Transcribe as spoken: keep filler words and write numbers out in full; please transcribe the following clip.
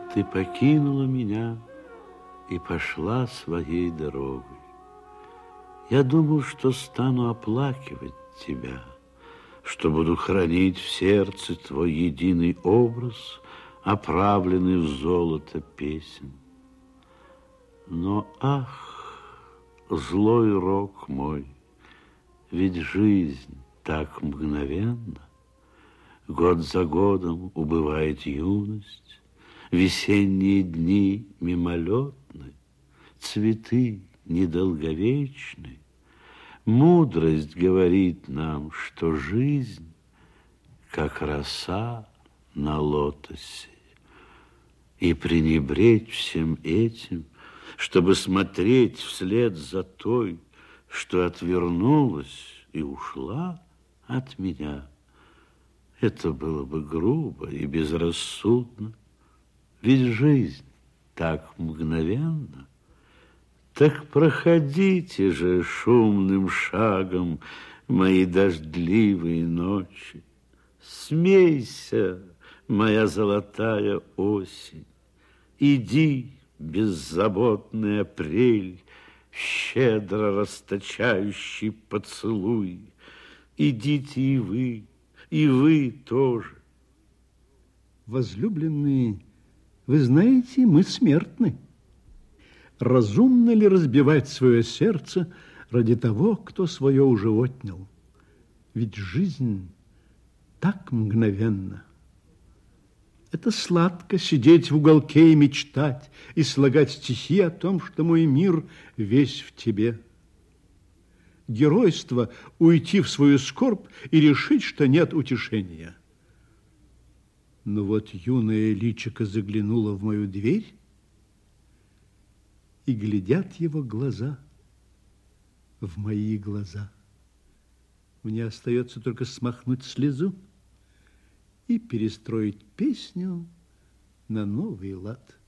Ты покинула меня и пошла своей дорогой. Я думал, что стану оплакивать тебя, что буду хранить в сердце твой единый образ, оправленный в золото песен. Но, ах, злой рок мой, ведь жизнь так мгновенна, год за годом убывает юность, весенние дни мимолетны, цветы недолговечны. Мудрость говорит нам, что жизнь, как роса на лотосе. И пренебречь всем этим, чтобы смотреть вслед за той, что отвернулась и ушла от меня, это было бы грубо и безрассудно. Ведь жизнь так мгновенна. Так проходите же шумным шагом мои дождливые ночи. Смейся, моя золотая осень. Иди, беззаботный апрель, щедро расточающий поцелуй. Идите и вы, и вы тоже. Возлюбленные, вы знаете, мы смертны. Разумно ли разбивать свое сердце ради того, кто свое уже отнял? Ведь жизнь так мгновенна. Это сладко сидеть в уголке и мечтать, и слагать стихи о том, что мой мир весь в тебе. Геройство — уйти в свою скорбь и решить, что нет утешения. Но вот юное личико заглянуло в мою дверь, и глядят его глаза в мои глаза. Мне остается только смахнуть слезу и перестроить песню на новый лад.